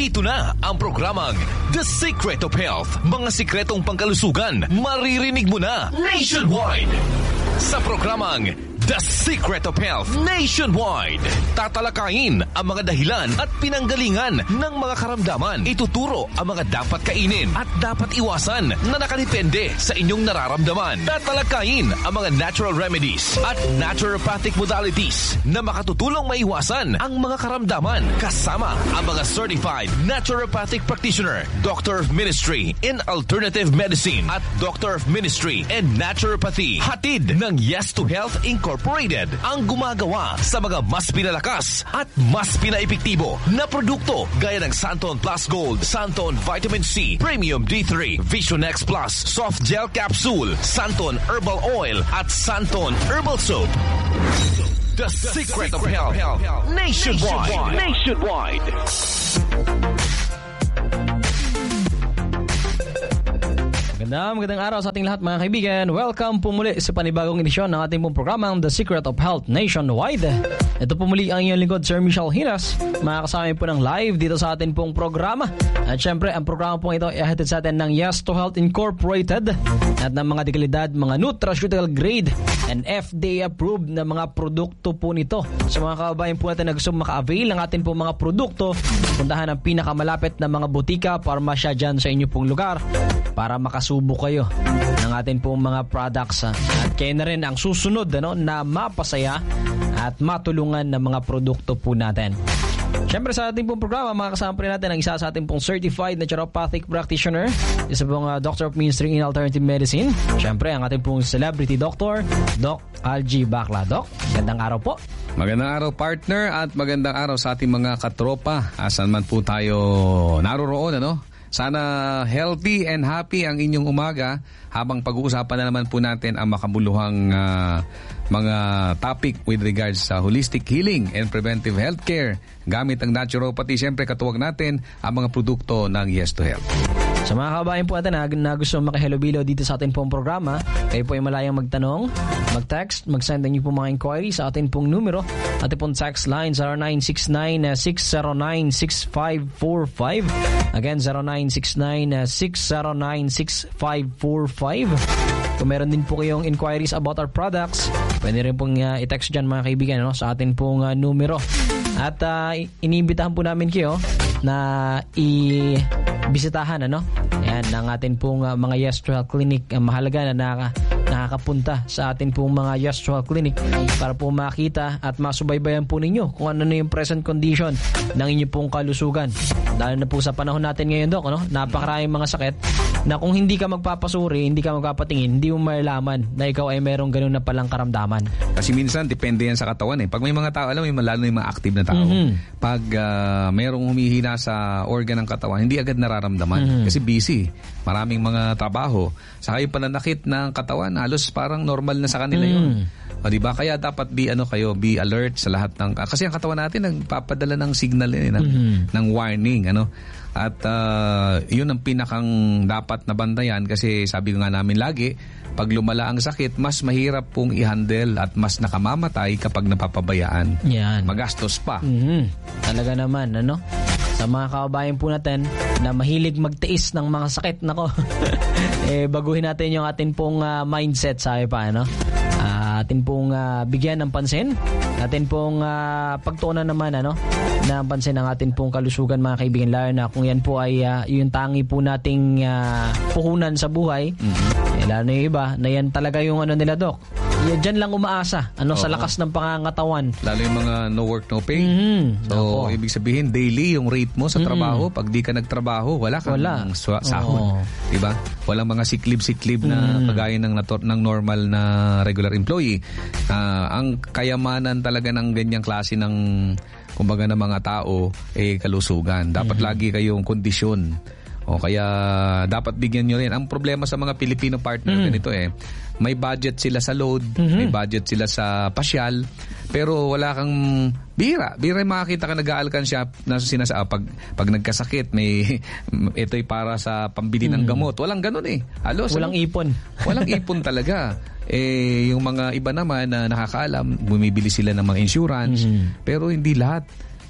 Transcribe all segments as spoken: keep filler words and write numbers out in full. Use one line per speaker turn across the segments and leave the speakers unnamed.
Ito na ang programang The Secret of Health. Mga sikretong pangkalusugan, maririnig mo na nationwide. Sa programang The Secret of Health Nationwide, tatalakayin ang mga dahilan at pinanggalingan ng mga karamdaman. Ituturo ang mga dapat kainin at dapat iwasan na nakadepende sa inyong nararamdaman. Tatalakayin ang mga natural remedies at naturopathic modalities na makatutulong maiwasan ang mga karamdaman. Kasama ang mga certified naturopathic practitioner, Doctor of Ministry in Alternative Medicine at Doctor of Ministry in Naturopathy. Hatid ng Yes to Health Incorporated. Ang gumagawa sa mga mas pinalakas at mas pinaepektibo na produkto gaya ng Santon Plus Gold, Santon Vitamin C, Premium D three, Vision X Plus, Soft Gel Capsule, Santon Herbal Oil at Santon Herbal Soap. The, The Secret, Secret of Health, health. Nationwide. Nationwide.
Magandang, magandang araw sa ating lahat mga kaibigan. Welcome po muli sa panibagong edisyon ng ating pong programang The Secret of Health Nationwide. Ito po muli ang inyong lingkod, Sir Michelle Hinas. Makakasama po ng live dito sa ating pong programa. At syempre, ang programa pong ito ay hatid sa atin ng Yes to Health Incorporated at ng mga dekalidad, mga nutraceutical grade and F D A approved na mga produkto po nito. Sa mga kababayan po natin na gusto maka-avail ng ating pong mga produkto, puntahan ang pinakamalapit na mga butika, parmasya dyan sa inyo pong lugar para makasubo kayo ng ating pong mga products. At kayo na rin ang susunod ano, na mapasaya at matulungan ng mga produkto po natin. Siyempre sa ating pong programa, makakasama po rin natin ang isa sa ating pong certified naturopathic practitioner, isa pong uh, Doctor of Ministry in Alternative Medicine. Siyempre ang ating pong celebrity doctor, Doc Algie Bacla. Doc, magandang araw po.
Magandang araw partner at magandang araw sa ating mga katropa. Asan man po tayo naroroon, ano? Sana healthy and happy ang inyong umaga habang pag-uusapan na naman po natin ang makabuluhang uh, mga topic with regards sa holistic healing and preventive healthcare gamit ang naturopathy. Siyempre katuwag natin ang mga produkto ng Yes to Health.
Sa mga kabayan po natin na, na gusto makihalubilo dito sa ating pong programa, kayo po ay malayang magtanong, mag-text, mag-send niyo po mga inquiry sa ating pong numero. Ating pong text line zero nine six nine, six zero nine, six five four five. Again, zero nine six nine, six zero nine, six five four five. Kung meron din po kayong inquiries about our products, pwede rin pong uh, i-text dyan mga kaibigan no, sa ating pong uh, numero. At uh, iniimbitahan po namin kayo na i-bisitahan ano? Yan, ng atin pong uh, mga Yes to Health Clinic. Uh, mahalaga na naka, nakakapunta sa atin pong mga Yes to Health Clinic para po makita at masubaybayan po ninyo kung ano na yung present condition ng inyong pong kalusugan. Lalo na po sa panahon natin ngayon, Dok, ano? Napakaraming mga sakit na kung hindi ka magpapasuri, hindi ka magpapatingin, hindi mo malalaman na ikaw ay merong ganun na palang karamdaman.
Kasi minsan, depende yan sa katawan eh. Pag may mga tao, alam mo, lalo na yung mga active na tao, mm-hmm. pag uh, mayroong humihina sa organ ng katawan, hindi agad nararamdaman. Mm-hmm. Kasi busy. Maraming mga trabaho. Saka yung pananakit ng katawan, halos parang normal na sa kanila yun. Mm-hmm. O, diba? Kaya dapat be, ano kayo, be alert sa lahat ng... Kasi ang katawan natin, nagpapadala ng signal eh, ng, mm-hmm. ng warning, ano? At uh, yun ang pinakang dapat na bantayan kasi sabi ko nga namin lagi, pag lumala ang sakit, mas mahirap pong i-handle at mas nakamamatay kapag napapabayaan.
Yan.
Magastos pa.
Mm-hmm. Talaga naman, ano? Sa mga kababayan po natin na mahilig magtiis ng mga sakit, nako. eh, baguhin natin yung atin pong uh, mindset, sabi pa, ano? Uh, atin pong uh, bigyan ng pansin, atin pong uh, pagtuunan naman ano, na pansin ang atin pong kalusugan mga kaibigan, lalo na kung yan po ay uh, yung tangi po nating uh, puhunan sa buhay. Mm-hmm. eh, lalo na yung iba na yan talaga yung ano nila, Dok, yan dyan lang umaasa ano, Oo. sa lakas ng pangangatawan,
lalo yung mga no work no pay.
Mm-hmm.
So Ako. ibig sabihin daily yung rate mo sa trabaho. Mm-hmm. Pag di ka nagtrabaho wala kang wala. Swa- sahod, diba? Walang mga siklib-siklib na mm-hmm. kagaya ng, ng normal na regular employee. Uh, ang kayamanan talaga ng ganyang klase ng kumbaga ng mga tao eh kalusugan. Dapat mm-hmm. lagi kayong kondisyon. O kaya dapat bigyan nyo rin. Ang problema sa mga Filipino partner mm-hmm. ganito eh, may budget sila sa load, mm-hmm. may budget sila sa pasyal, pero wala kang bira. Bira yung makakita ka nag-aalkansya na sinasa, pag, pag nagkasakit, may ito'y para sa pambili ng gamot. Walang ganun eh. Halos,
walang ano? ipon.
Walang ipon talaga. Eh, yung mga iba naman na nakakaalam, bumibili sila ng mga insurance, mm-hmm. pero hindi lahat.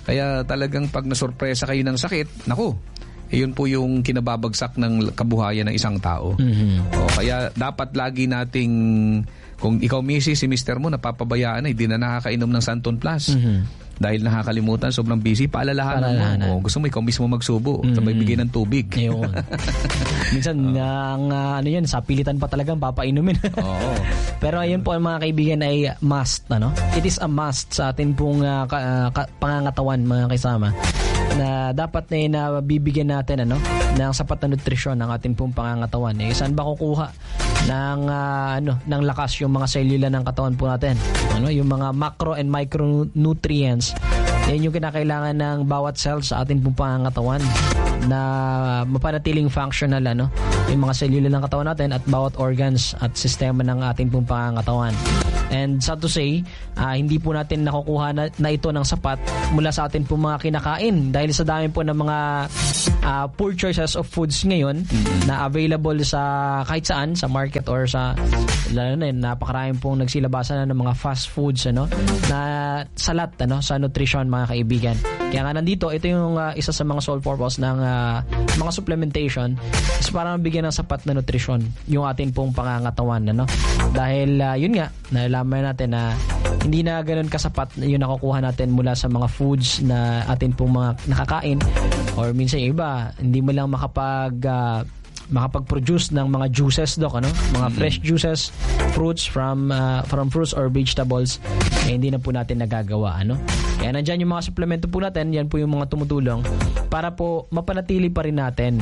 Kaya talagang pag nasurpresa kayo ng sakit, naku, yun po yung kinababagsak ng kabuhayan ng isang tao.
Mm-hmm.
O, kaya dapat lagi nating, kung ikaw misis, si mister mo, napapabayaan na, hindi na nakakainom ng Santon Plus.
Mm-hmm.
Dahil nakakalimutan, sobrang busy, paalalahanan mo. O, gusto mo ikaw mismo magsubo, mm-hmm. sabay bigay ng tubig.
Ayun. Minsan, ang uh, ano yan, sa pilitan pa talagang papainumin.
Oo.
Pero ayun po, mga kaibigan, ay must. Ano? It is a must sa atin pong uh, ka, uh, ka, pangangatawan, mga kasama, na dapat na yun, na bibigyan natin ano, ng sapat na nutrisyon ng ating pong pangangatawan. Eh, saan ba kukuha ng, uh, ano, ng lakas yung mga selula ng katawan po natin? Ano, yung mga macro and micronutrients, yan yung kinakailangan ng bawat cell sa ating pong pangangatawan na mapanatiling functional, ano, yung mga selula ng katawan natin at bawat organs at sistema ng ating pong pangangatawan. And sad to say, uh, hindi po natin nakukuha na, na ito ng sapat mula sa atin po mga kinakain dahil sa dami po ng mga uh, poor choices of foods ngayon mm-hmm. na available sa kahit saan, sa market or sa lalo na yun, napakaraming pong nagsilabasan na ng mga fast foods, ano, na salat, ano, sa nutrition, mga kaibigan. Kaya nga nandito, ito yung uh, isa sa mga sole purpose ng uh, mga supplementation is para mabigyan ng sapat na nutrition yung atin pong pangangatawan, ano? Dahil uh, yun nga, nalalaman natin na hindi na ganoon kasapat yung nakukuha natin mula sa mga foods na atin pong mga nakakain or minsan yung iba, hindi mo lang makapag uh, makapag-produce ng mga juices, Doc, ano? Mga mm-hmm. fresh juices, fruits from uh, from fruits or vegetables, eh, hindi na po natin nagagawa, ano? Kaya nandyan yung mga suplemento po natin, yan po yung mga tumutulong para po mapanatili pa rin natin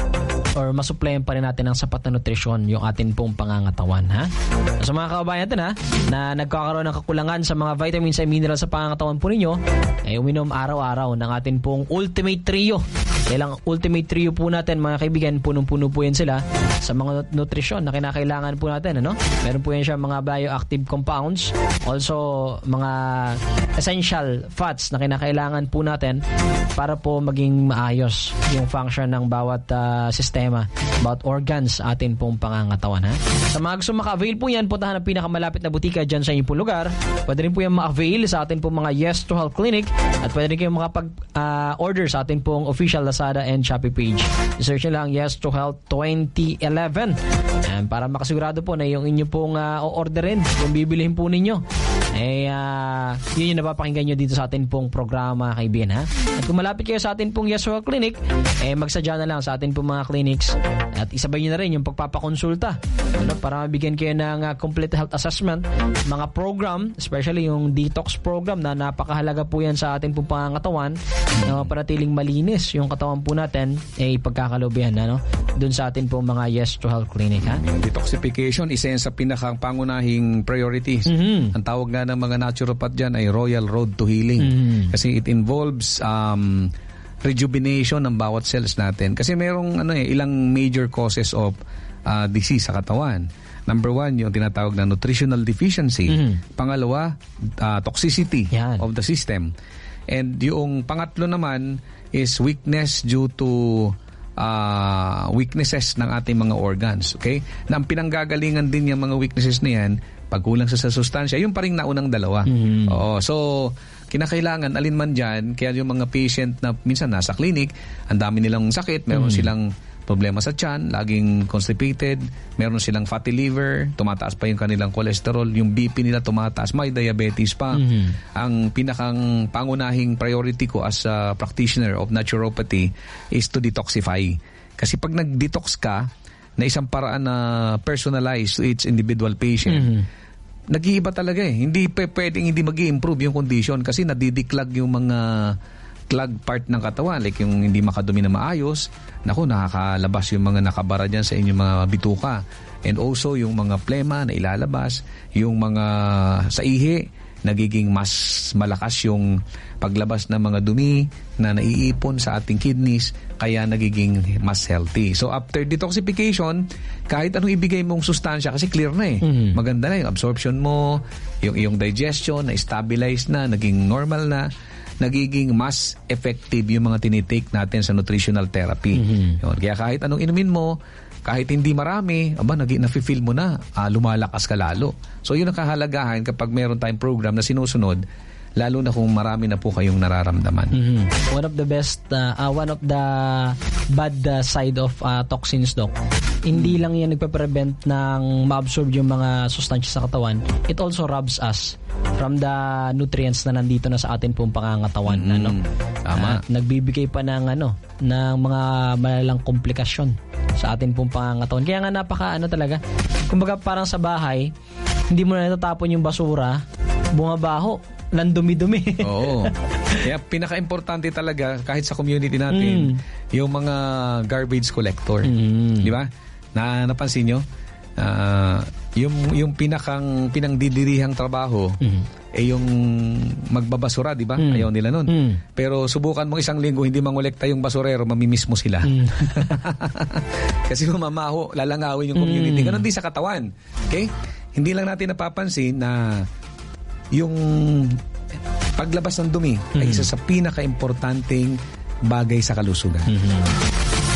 or masuplayan pa rin natin ng sapat na nutrisyon yung atin pong pangangatawan, ha? So mga kababayan natin, ha, na nagkakaroon ng kakulangan sa mga vitamins and minerals sa pangangatawan po ninyo, eh uminom araw-araw ng atin pong Ultimate Trio. Kailang Ultimate Trio po natin, mga kaibigan, punong-puno po yan sila sa mga nutrisyon na kinakailangan po natin, ano? Meron po yan siya mga bioactive compounds, also mga essential fats na kinakailangan po natin para po maging maayos yung function ng bawat uh, sistema, bawat organs atin pong pangangatawan, ha? Sa mga gusto maka-avail po yan, puntahan ang pinakamalapit na butika dyan sa inyong pong lugar. Pwede rin po yan ma-avail sa atin pong mga Yes to Health Clinic at pwede rin kayong makapag-order uh, sa atin pong official Lazada and Shopee page. I-search nyo lang Yes to Health twenty eleven and para makasigurado po na yung inyo pong uh, o-orderin, yung bibilihin po ninyo, eh uh, yun yung napapakinggan nyo dito sa atin pong programa, kaibigan, ha? At kung malapit kayo sa atin pong Yes to Health Clinic, eh magsadya na lang sa atin pong mga clinics at isabay nyo na rin yung pagpapakonsulta, ano, para mabigyan kayo ng uh, complete health assessment, mga program, especially yung detox program na napakahalaga po yan sa atin pong pangangatawan na panatiling malinis yung katawan po natin, eh ipagkakalubihan, ano, dun sa atin pong mga Yes to Health Clinic, ha?
Detoxification, isa yan sa pinakang pangunahing priorities.
Mm-hmm.
Ang tawag nga ng mga naturopath dyan ay Royal Road to Healing.
Mm-hmm.
Kasi it involves um, rejuvenation ng bawat cells natin. Kasi merong ano eh, ilang major causes of uh, disease sa katawan. Number one, yung tinatawag na nutritional deficiency. Mm-hmm. Pangalawa, uh, toxicity Yan. Of the system. And yung pangatlo naman is weakness due to uh, weaknesses ng ating mga organs. Okay? Na ang pinanggagalingan din yung mga weaknesses na yan, pagkulang sa, sa sustansya, yung pa rin naunang dalawa. Mm-hmm. Oo, so, kinakailangan, alin man dyan, kaya yung mga patient na minsan nasa clinic, ang dami nilang sakit, meron mm-hmm. silang problema sa tiyan, laging constipated, meron silang fatty liver, tumataas pa yung kanilang cholesterol, yung B P nila tumataas, may diabetes pa. Mm-hmm. Ang pinakang pangunahing priority ko as a practitioner of naturopathy is to detoxify. Kasi pag nag-detox ka, na isang paraan na personalized to each individual patient, mm-hmm. nag-iiba talaga eh. Hindi pe, pwedeng hindi mag-i-improve yung condition kasi nadidiklag yung mga clog part ng katawan, like yung hindi makadumi na maayos. Naku, nakakalabas yung mga nakabara dyan sa inyong mga bituka. And also yung mga plema na ilalabas, yung mga sa ihi, nagiging mas malakas yung paglabas ng mga dumi na naiipon sa ating kidneys, kaya nagiging mas healthy. So after detoxification, kahit anong ibigay mong sustansya, kasi clear na eh. Mm-hmm. Maganda na yung absorption mo, yung iyong digestion na stabilize na, naging normal na, nagiging mas effective yung mga tinitake natin sa nutritional therapy. Mm-hmm. Yun. Kaya kahit anong inumin mo, kahit hindi marami, aba, nafe-feel mo na, ah, lumalakas ka lalo. So yun ang kahalagahan kapag meron tayong program na sinusunod lalo na kung marami na po kayong nararamdaman.
Mm-hmm. One of the best, uh, uh, one of the bad uh, side of uh, toxins, Doc, hindi lang yan nagpe-prevent ng ma-absorb yung mga sustansya sa katawan. It also robs us from the nutrients na nandito na sa atin pong pangangatawan. Mm, ano?
Tama.
Uh, nagbibigay pa ng, ano, ng mga malalang komplikasyon sa atin pong pangangatawan. Kaya nga napaka ano talaga. Kumbaga parang sa bahay, hindi mo na natatapon yung basura, bumabaho, nandumi-dumi.
Oo. Kaya pinaka-importante talaga kahit sa community natin, mm. yung mga garbage collector. Mm. Di ba? Na napansin nyo? Uh, yung yung pinakang pinangdidirihang trabaho mm. eh yung magbabasura, di ba? Mm. Ayaw nila nun. Mm. Pero subukan mo isang linggo hindi mangolekta yung basurero, mamimiss mo sila. Mm. Kasi mamaho, lalangawin yung community. Mm. Ganon din sa katawan. Okay? Hindi lang natin napapansin na yung paglabas ng dumi mm-hmm. ay isa sa pinaka-importanting bagay sa kalusugan. Mm-hmm.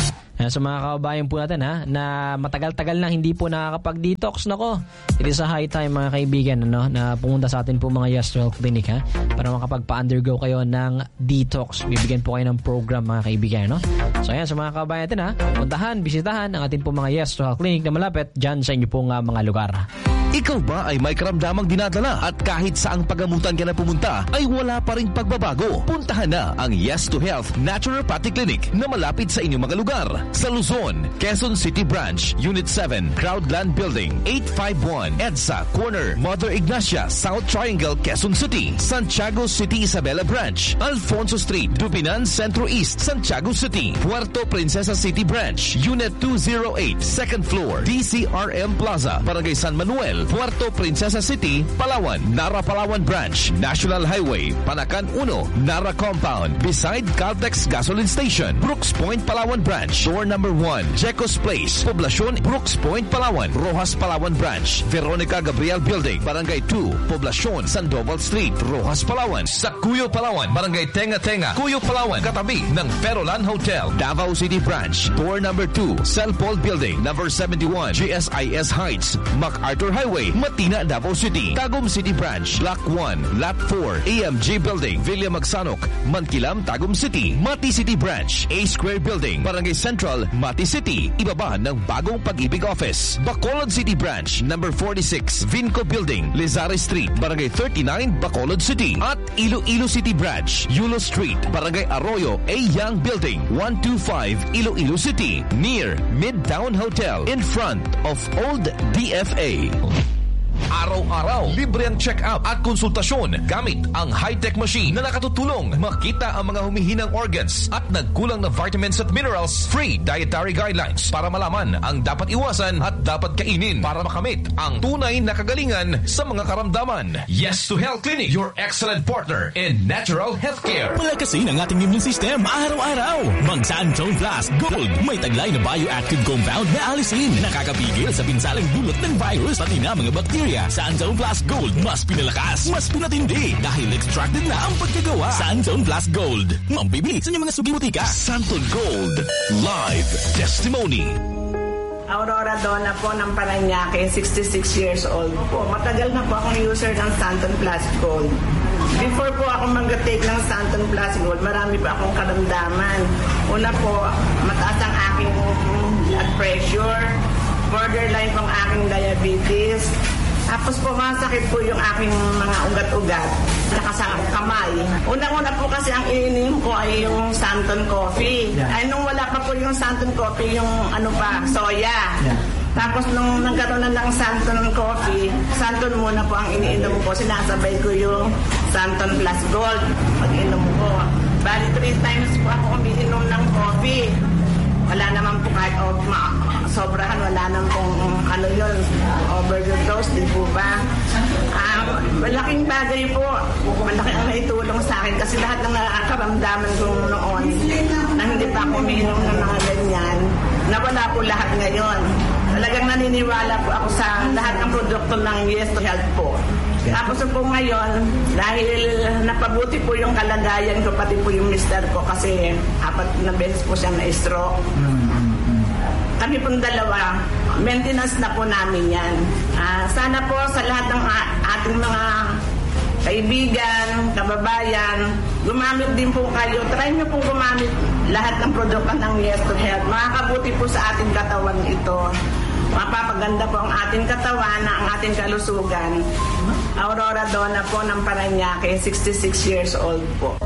Sa mga kababayan po natin ha, na matagal-tagal na hindi po nakakapag-detox, nako, it is a high time mga kaibigan, ano, na pumunta sa atin po mga Yes to Health Clinic ha, para makapagpa-undergo kayo ng detox. Bibigyan po kayo ng program mga kaibigan, no? So ayan, sa mga kababayan natin ha, puntahan, bisitahan ang ating po mga Yes to Health Clinic na malapit dyan sa inyo pong uh, mga lugar.
Ikaw ba ay may karamdamang dinadala at kahit saang pagamutan ka na pumunta ay wala pa ring pagbabago? Puntahan na ang Yes to Health Naturopathic Clinic na malapit sa inyong mga lugar. Sa Luzon, Quezon City Branch, Unit seven, Crowdland Building, eight five one, EDSA, Corner, Mother Ignacia, South Triangle, Quezon City. Santiago City Isabela Branch, Alfonso Street, Dupinan Centro East, Santiago City. Puerto Princesa City Branch, Unit two oh eight, second floor, D C R M Plaza, Barangay San Manuel, Puerto Princesa City, Palawan. Nara Palawan Branch, National Highway, Panacan one, Nara Compound, beside Caltex Gasoline Station. Brooks Point, Palawan Branch, door number one, Jecos Place, Poblacion, Brooks Point, Palawan. Rojas Palawan Branch, Veronica Gabriel Building, Barangay two, Poblacion, Sandoval Street, Rojas Palawan. Sa Cuyo Palawan, Barangay Tenga Tenga, Cuyo Palawan, katabi ng Ferolan Hotel. Davao City Branch, door number two, Celpol Building, number seventy-one, G S I S Heights, MacArthur Highway, Matina, Davao City. Tagum City Branch, Block one, Lot four, A M G Building, Villa Magsanok, Mankilam, Tagum City. Mati City Branch, A Square Building, Barangay Central, Mati City, ibaba ng bagong Pag-ibig Office. Bacolod City Branch, number forty-six, Vinco Building, Lizari Street, Barangay thirty-nine, Bacolod City. At Iloilo City Branch, Yulo Street, Barangay Arroyo, A Young Building, one twenty-five, Iloilo City, near Midtown Hotel, in front of Old D F A. Araw-araw, libre ang check-up at konsultasyon gamit ang high-tech machine na nakatutulong makita ang mga humihinang organs at nagkulang na vitamins at minerals. Free dietary guidelines para malaman ang dapat iwasan at dapat kainin para makamit ang tunay na kagalingan sa mga karamdaman. Yes to Health Clinic, your excellent partner in natural healthcare.
Palakasin ang ating immune system araw-araw. Mag-Santone Plus Gold. May taglay na bioactive compound na alisin. Nakakapigil sa pinsalang dulot ng virus pati na mga bakterya. Santone Plus Gold, mas pinalakas, mas pinatindi dahil extracted na ang pagkagawa. Santone Plus Gold, mambibili sa inyong mga sugi-butika.
Santone Gold, live testimony.
Aurora Donna po ng Paranaque, sixty-six years old po. Matagal na po akong user ng Santone Plus Gold. Before po ako mag-take ng Santone Plus Gold, marami po akong karamdaman. Una po, mataas ang aking blood pressure, borderline pong aking diabetes. Tapos po, masakit po yung aking mga ugat-ugat, saka sa kamay. Unang-una po kasi ang ininom ko ay yung Santone Coffee. Yeah. Ay, nung wala pa po yung Santone Coffee, yung ano pa, soya. Yeah. Tapos nung nagkaroon na ng Santone Coffee, Santone muna po ang iniinom ko. Sinasabay ko yung Santone Plus Gold pag-inom ko. Bali, three times po ako umiinom ng coffee. Wala naman po kahit oh, ma- sobrahan, wala naman pong um, ano yun, overdose, di po ba? Uh, malaking bagay po, malaki ang naitulong sa akin kasi lahat ng nakaramdaman ko noon na hindi pa ako umiinom ng mga ganyan, nawala po lahat ngayon. Talagang naniniwala po ako sa lahat ng produkto ng Yes to Health po. Tapos po ngayon, dahil napabuti po yung kalagayan ko, pati po yung mister ko kasi apat na beses po siya na-stroke. Kami pong dalawa, maintenance na po namin yan. Uh, sana po sa lahat ng ating mga kaibigan, kababayan, gumamit din po kayo. Try nyo po gumamit lahat ng produkto ng Yes to Health. Makakabuti po sa ating katawan ito. Mapapaganda po ang ating katawan, ang ating kalusugan. Aurora Donna po ng Parañaque, sixty-six years old po.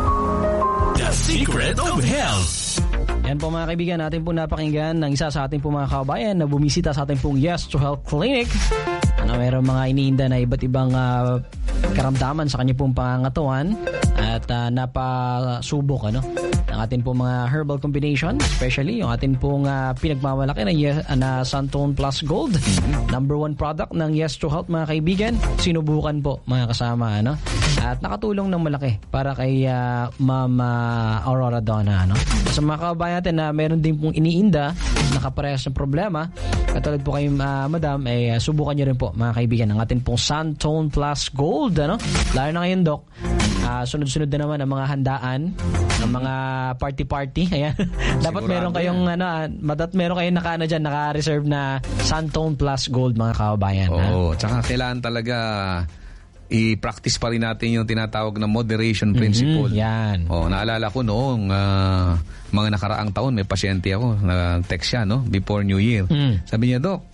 The Secret of Health.
Yan po mga kaibigan, natin po napakinggan ng isa sa ating po mga kabayan na bumisita sa ating pong Yes to Health Clinic. Ano, mayroong mga iniinda na iba't ibang uh, karamdaman sa kanya pong pangangatawan at uh, napasubok ano, ang ating pong mga herbal combination, especially yung ating pong uh, pinagmamalaki na, yes, uh, na Santone Plus Gold. Mm-hmm. Number one product ng Yes to Health mga kaibigan. Sinubukan po mga kasama. Ano? At nakatulong ng malaki para kay uh, Ma'am uh, Aurora Donna. Ano? Sa mga kababayan natin na meron din pong iniinda, nakaparehas ng problema, katulad po kayo uh, madam, eh, subukan nyo rin po mga kaibigan ang ating pong Santone Plus Gold. Ano? Lalo na ngayon, Doc, uh, sunod-sunod na naman ang mga handaan, ang mga party-party. Ayan. Dapat meron kayong ano, dapat meron kayong naka ano diyan, naka-reserve na Santone Plus Gold mga kababayan.
Oo, ha? Tsaka kailangan talaga i-practice pa rin natin yung tinatawag na moderation principle.
Mm-hmm, yan.
Oh, naalala ko noong uh, mga nakaraang taon, may pasyente ako, nag-text siya, no? Before New Year. Mm. Sabi niya, Dok,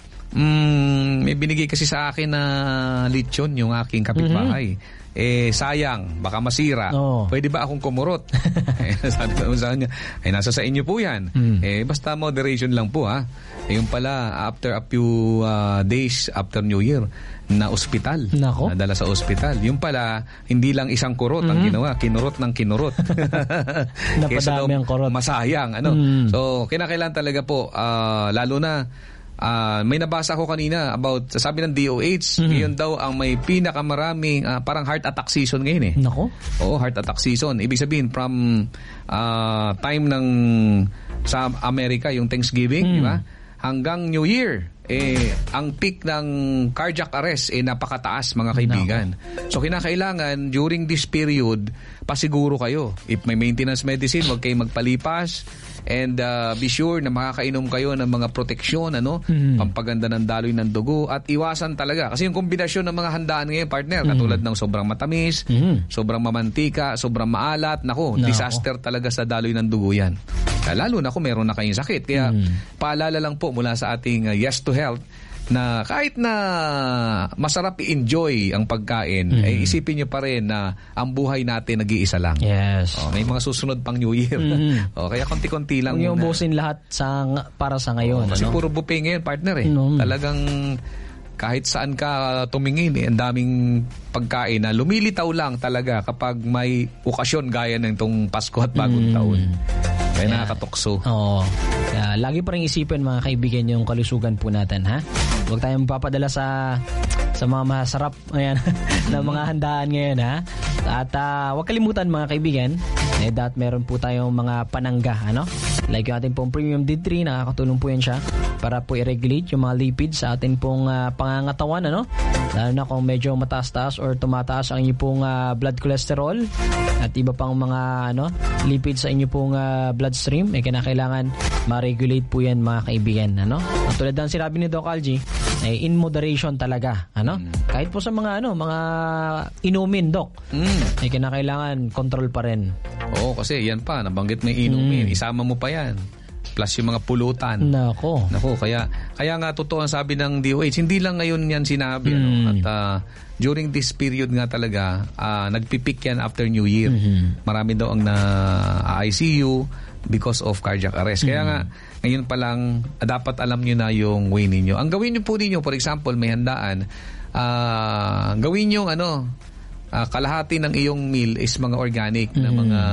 mm, may binigay kasi sa akin na lechon yung aking kapitbahay. Mm-hmm. Eh, sayang, baka masira. Oh. Pwede ba akong kumurot? Eh, sabi ko sa kanya, eh, nasa sa inyo po yan. Mm. Eh, basta moderation lang po, ha? Eh, yung pala, after a few uh, days after New Year, na ospital.
Nako.
Nadala sa ospital. Yung pala, hindi lang isang kurot mm-hmm. ang ginawa, kinurot ng kinurot.
Napadami ang kurot.
Masayang, ano? Mm. So, kinakailangan talaga po, uh, lalo na, Uh, may nabasa ko kanina about, sabi ng D O H, mm-hmm. ngayon daw ang may pinakamaraming uh, parang heart attack season ngayon eh.
Nako?
Oo, heart attack season. Ibig sabihin, from uh, time ng sa Amerika, yung Thanksgiving, mm. di ba? Hanggang New Year, eh, ang peak ng cardiac arrest eh napakataas mga kaibigan. No. So kinakailangan during this period, pasiguro kayo. If may maintenance medicine, huwag kayong magpalipas. And uh, be sure na makakainom kayo ng mga proteksyon, ano, mm-hmm. pampaganda ng daloy ng dugo at iwasan talaga. Kasi yung kombinasyon ng mga handaan ngayon, partner, mm-hmm. katulad ng sobrang matamis, mm-hmm. sobrang mamantika, sobrang maalat, nako, no. disaster talaga sa daloy ng dugo yan. Lalo na kung meron na kayong sakit. Kaya mm-hmm. paalala lang po mula sa ating uh, Yes to Health na kahit na masarap i-enjoy ang pagkain, mm-hmm. ay isipin nyo pa rin na ang buhay natin nag-iisa lang.
Yes.
Oh, may mga susunod pang New Year. Mm-hmm. Oh, kaya konti-konti lang.
Kung yung ubusin lahat sa, para sa ngayon.
Oh, kasi
ano?
puro buffet ngayon, partner eh. Mm-hmm. Talagang kahit saan ka tumingin, eh, ang daming pagkain na lumilitaw lang talaga kapag may okasyon gaya ng itong Pasko at Bagong mm-hmm. taon. Kaya yeah. nakakatokso.
Oo. Yeah. Lagi pa rin isipin mga kaibigan yung kalusugan po natin, ha? Huwag tayong papadala sa sa mga masarap ayan, na mga handaan ngayon, ha? At uh, huwag kalimutan mga kaibigan, eh, that meron po tayong mga panangga, ano? Like yung ating pong Premium D three, nakakatulong po yan siya para po i-regulate yung mga lipids sa ating pong uh, pangangatawan, ano? Lalo na kung medyo mataas-taas or tumataas ang inyong pong uh, blood cholesterol at iba pang mga ano lipids sa inyong pong uh, bloodstream, eh kinakailangan ma-regulate po yan mga kaibigan, ano? At tulad ng sinabi ni Doc Algie, eh, in moderation talaga, ano? Mm. Kahit po sa mga ano, mga inumin, Doc, mm. eh kinakailangan control pa rin.
Oo, kasi yan pa, nabanggit may inumin, mm. isama mo pa yan. Plus yung mga pulutan.
Nako.
Nako, kaya kaya nga totoo ang sabi ng D O H, hindi lang ngayon yan sinabi, mm. ano? At uh, during this period nga talaga, uh, nagpipik yan after New Year. Mm-hmm. Marami daw ang na-I C U because of cardiac arrest. Kaya mm-hmm. nga, ngayon pa lang, dapat alam nyo na yung way ninyo. Ang gawin nyo po ninyo, for example, may handaan, uh, gawin nyo, ano, uh, kalahati ng iyong meal is mga organic, mm-hmm. na mga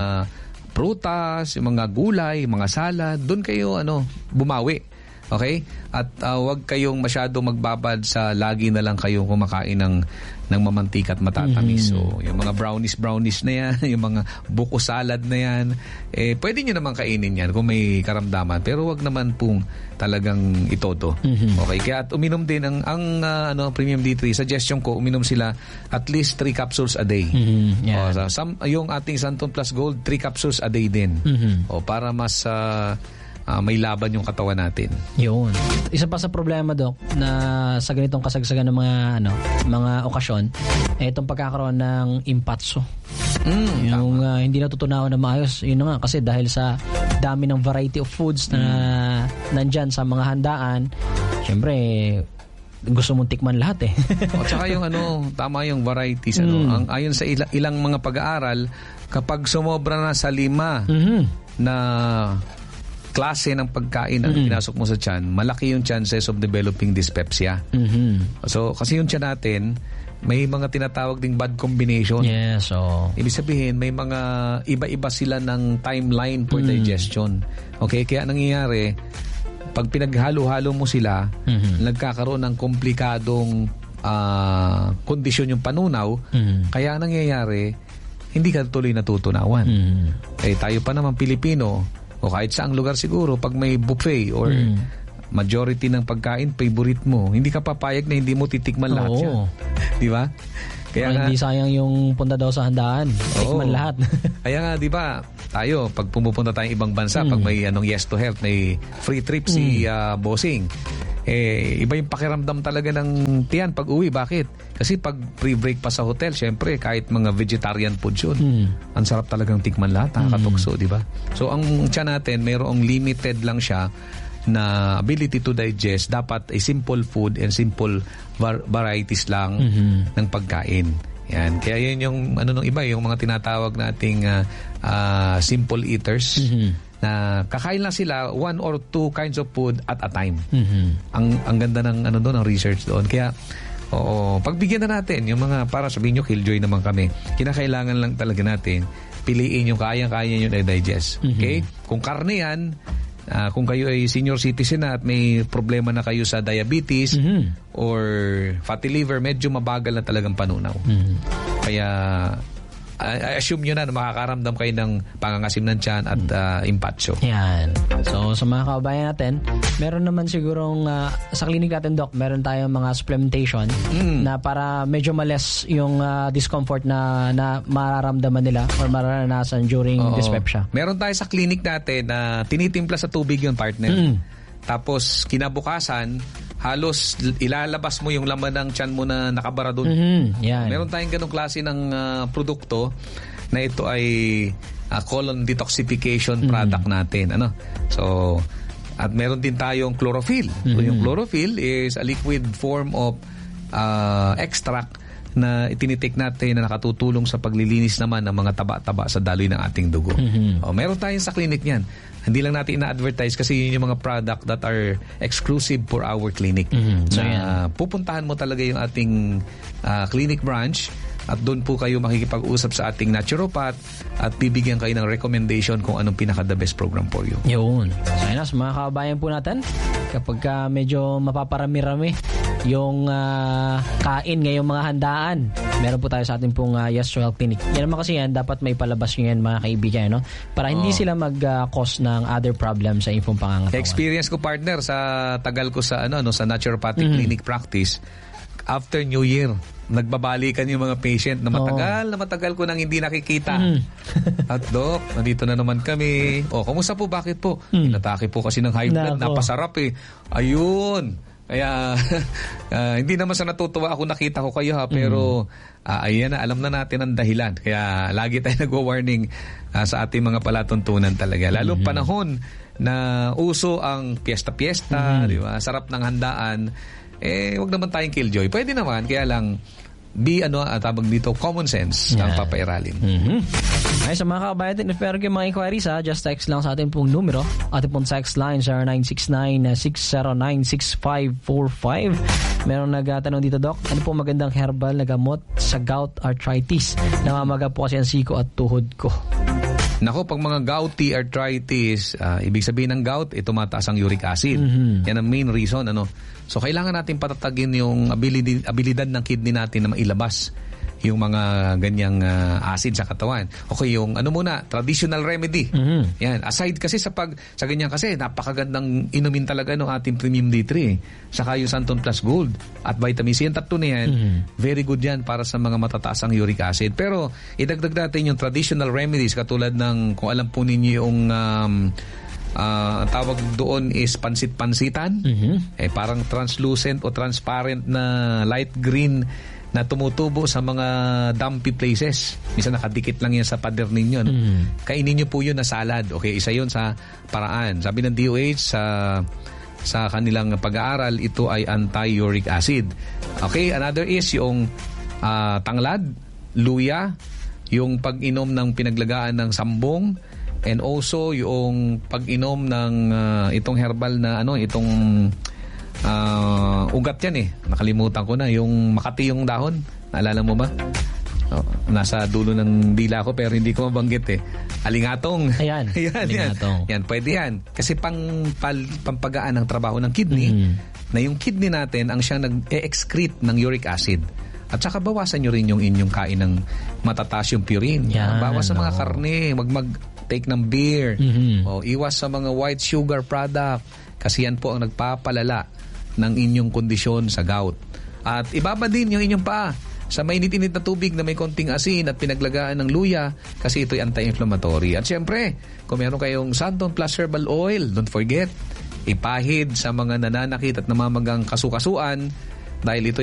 prutas, yung mga gulay, mga salad, doon kayo, ano, bumawi. Okay? At uh, wag kayong masyado magbabad sa lagi na lang kayong kumakain ng, ng mamantika at matatamis. Mm-hmm. So, yung mga brownies-brownies na yan, yung mga buko salad na yan, eh, pwede nyo naman kainin yan kung may karamdaman. Pero wag naman pong talagang itodo. Mm-hmm. Okay? Kaya at uminom din ang, ang uh, ano, Premium D three, suggestion ko, uminom sila at least three capsules a day.
Mm-hmm. Yeah.
O, so, some, yung ating Santone Plus Gold, three capsules a day din. Mm-hmm. O, para mas... Uh, uh, may laban yung katawan natin.
Yun. Isa pa sa problema, Doc, na sa ganitong kasagsagan ng mga ano, mga okasyon, eh, itong pagkakaroon ng impatso. Mm, yung uh, hindi natutunawan na maayos. Yun nga, kasi dahil sa dami ng variety of foods na mm. nandyan sa mga handaan, syempre, gusto mong tikman lahat eh.
O tsaka yung ano, tama yung varieties. Ano, mm. ang, ayon sa ila, ilang mga pag-aaral, kapag sumobra na sa lima mm-hmm. na klase ng pagkain ang mm-hmm. pinasok mo sa tiyan, malaki yung chances of developing dyspepsia. Mm-hmm. So, kasi yung tiyan natin, may mga tinatawag ding bad combination.
Yes, so...
Ibig sabihin, may mga iba-iba sila ng timeline for mm-hmm. digestion. Okay, kaya nangyayari, pag pinaghalo-halo mo sila, mm-hmm. nagkakaroon ng komplikadong uh, kondisyon yung panunaw, mm-hmm. kaya nangyayari, hindi ka tuloy natutunawan. Mm-hmm. Eh, tayo pa naman Pilipino, o kahit saang lugar siguro, pag may buffet or mm. majority ng pagkain, favorite mo, hindi ka papayag na hindi mo titikman lahat
Oo.
yan. Di ba?
Kaya nga, hindi sayang yung punta daw sa handaan. Tikman lahat.
Kaya nga, di ba, tayo, pag pumupunta tayong ibang bansa, mm. pag may anong Yes to Health, may free trip mm. si uh, bossing, eh, iba yung pakiramdam talaga ng tiyan pag uwi. Bakit? Kasi pag pre-break pa sa hotel, syempre, kahit mga vegetarian food yun, mm. ang sarap talagang tikman lahat, nakakatukso, mm. di ba? So, ang tiyan natin, mayroong limited lang siya na ability to digest. Dapat a simple food and simple var- varieties lang mm-hmm. ng pagkain. Yan. Kaya yun yung, ano nung iba, yung mga tinatawag nating uh, uh, simple eaters, mm-hmm. na kakain lang sila one or two kinds of food at a time. Mm-hmm. Ang ang ganda ng ano doon, ng research doon. Kaya oo, pagbigyan na natin yung mga, para sabihin nyo, killjoy naman kami. Kinakailangan lang talaga natin piliin yung kayang-kaya nyo na digest. Mm-hmm. Okay? Kung karne yan, uh, kung kayo ay senior citizen na at may problema na kayo sa diabetes mm-hmm. or fatty liver, medyo mabagal na talagang panunaw. Mm-hmm. Kaya I assume nyo na na makakaramdam kayo ng pangangasim ng tiyan at uh, impatso.
Yan. So, sa mga kababayan natin, meron naman sigurong, uh, sa clinic natin, Doc, meron tayong mga supplementation mm. na para medyo males yung uh, discomfort na, na mararamdaman nila or mararanasan during Oo. dyspepsia.
Meron tayo sa clinic natin na tinitimpla sa tubig yung partner. Mm. Tapos, kinabukasan, halos ilalabas mo yung laman ng tiyan mo na nakabara doon. Mm-hmm. Yan. Meron tayong ganong klase ng uh, produkto na ito ay uh, colon detoxification mm-hmm. product natin. Ano? So, at meron din tayong chlorophyll. Mm-hmm. So, yung chlorophyll is a liquid form of uh, extract na itinitake natin na nakatutulong sa paglilinis naman ng mga taba-taba sa daloy ng ating dugo. Mm-hmm. O, meron tayong sa clinic niyan. Hindi lang natin ina-advertise kasi yun yung mga product that are exclusive for our clinic. Mm-hmm. So, na yeah. pupuntahan mo talaga yung ating uh, clinic branch at doon po kayo makikipag-usap sa ating naturopath at bibigyan kayo ng recommendation kung anong pinaka-the best program for you.
Yun. So, yun na, sa mga kababayan po natin, kapag ka medyo mapaparami-rami yung uh, kain ngayong mga handaan, meron po tayo sa ating pong uh, Yes to Health Clinic. Yan naman kasi yan, dapat may palabas nyo yan mga kaibigan, no? Para hindi oh. sila mag-cause uh, ng other problems sa inyong pangangatawan.
Experience ko, partner, sa tagal ko sa ano, no, sa naturopathic mm-hmm. clinic practice, after New Year, nagbabalikan yung mga patient na matagal oh. na matagal ko nang hindi nakikita. Mm. At Doc, nandito na naman kami. O, kumusta po? Bakit po? Mm. Inatake po kasi ng high blood. Nako. Napasarap eh. Ayun. Kaya, uh, hindi naman sa natutuwa ako nakita ko kayo ha, pero mm. uh, ayan na, alam na natin ang dahilan. Kaya lagi tayo nagwa-warning uh, sa ating mga palatuntunan talaga. Lalo mm-hmm. panahon na uso ang piyesta-piyesta, mm-hmm. di ba? Sarap ng handaan. Eh, wag naman tayong killjoy. Pwede naman, kaya lang be ano, at tabag dito, common sense yeah. ang papairalin. Mm-hmm.
Ay, sa mga kabayan, if meron kayong mga inquiries, ha, just text lang sa ating pong numero. Ating pong text line, zero nine six nine, six zero nine, six five four five. Meron nagtanong dito, Doc, ano po magandang herbal na gamot sa gout arthritis? Namamaga po kasi ang siko at tuhod ko.
Nako, pag mga gouty arthritis, uh, ibig sabihin ng gout, ito mataas ang uric acid. Mm-hmm. Yan ang main reason. Ano? So, kailangan natin patatagin yung ability, abilidad ng kidney natin na mailabas yung mga ganyang uh, acid sa katawan. Okay, yung ano muna, traditional remedy. Mm-hmm. Yan. Aside kasi sa pag sa ganyan kasi, napakagandang inumin talaga ng ating Premium D three. Saka yung Santon Plus Gold at Vitamin C. Yung tatlo na yan, mm-hmm. very good yan para sa mga matataas ang uric acid. Pero, idagdag natin yung traditional remedies katulad ng, kung alam po ninyo yung um, Uh, ang tawag doon is pansit-pansitan.
Mm-hmm.
Eh, parang translucent o transparent na light green na tumutubo sa mga dumpy places. Minsan nakadikit lang yan sa pader ninyo. No?
Mm-hmm.
Kainin nyo po yun na salad. Okay, isa yun sa paraan. Sabi ng D O H sa sa kanilang pag-aaral, ito ay anti-uric acid. Okay, another is yung uh, tanglad, luya, yung pag-inom ng pinaglagaan ng sambong, and also yung pag-inom ng uh, itong herbal na ano, itong uh, ugat yan eh. Nakalimutan ko na. Yung Makati yung dahon. Naalala mo ba? Oh, nasa dulo ng dila ko pero hindi ko mabanggit eh. Alingatong.
Ayan.
yan,
Alingatong.
Yan. Yan, pwede yan. Kasi pang pal, pampagaan ng trabaho ng kidney,
mm.
na yung kidney natin ang siyang nag-excrete ng uric acid. At saka bawasan nyo rin yung inyong kain ng matataas yung purine.
Yan,
bawas sa mga
no.
karne, mag mag take ng beer.
Mm-hmm.
O iwas sa mga white sugar product kasi yan po ang nagpapalala ng inyong kondisyon sa gout. At ibaba din yung inyong paa sa mainit-init na tubig na may konting asin at pinaglagaan ng luya kasi ito'y anti-inflammatory. At syempre, kung meron kayong Santon Plus Herbal Oil, don't forget, ipahid sa mga nananakit at namamagang kasukasuan dahil ito